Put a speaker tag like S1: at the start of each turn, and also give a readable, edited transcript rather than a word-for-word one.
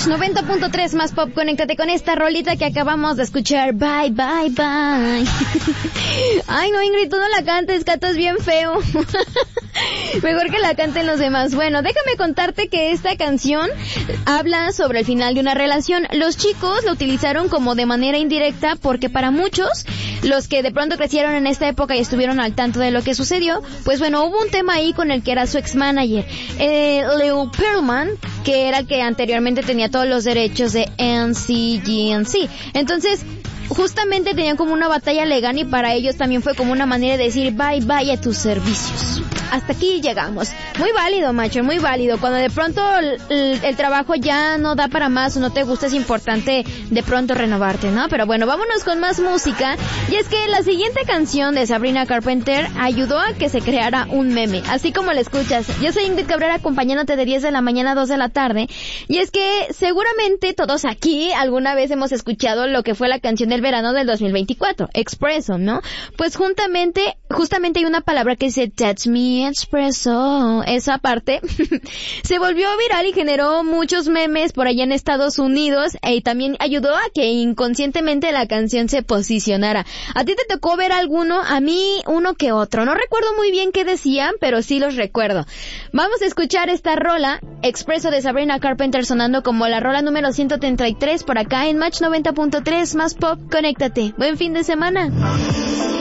S1: Match 90.3 más pop, conéctate con esta rolita que acabamos de escuchar. Bye, bye, bye. Ay, no, Ingrid, tú no la cantes, cantas bien feo. Mejor que la canten los demás. Bueno, déjame contarte que esta canción habla sobre el final de una relación. Los chicos la utilizaron como de manera indirecta porque para muchos, los que de pronto crecieron en esta época y estuvieron al tanto de lo que sucedió, pues bueno, hubo un tema ahí con el que era su ex-manager, Leo Pearlman, que era el que anteriormente tenía todos los derechos de NCGNC. Entonces, justamente tenían como una batalla legal y para ellos también fue como una manera de decir bye bye a tus servicios. Hasta aquí llegamos. Muy válido, macho, muy válido. Cuando de pronto el trabajo ya no da para más o no te gusta, es importante de pronto renovarte, ¿no? Pero bueno, vámonos con más música. Y es que la siguiente canción de Sabrina Carpenter ayudó a que se creara un meme, así como la escuchas. Yo soy Ingrid Cabrera, acompañándote de 10 de la mañana a 2 de la tarde. Y es que seguramente todos aquí alguna vez hemos escuchado lo que fue la canción del verano del 2024, Expresso, ¿no? Pues justamente hay una palabra que dice Touch Me Expresso. Esa parte se volvió viral y generó muchos memes por allá en Estados Unidos y también ayudó a que inconscientemente la canción se posicionara. ¿A ti te tocó ver alguno? A mí uno que otro. No recuerdo muy bien qué decían, pero sí los recuerdo. Vamos a escuchar esta rola, Expresso de Sabrina Carpenter, sonando como la rola número 133 por acá en Match 90.3 más pop. Conéctate. Buen fin de semana.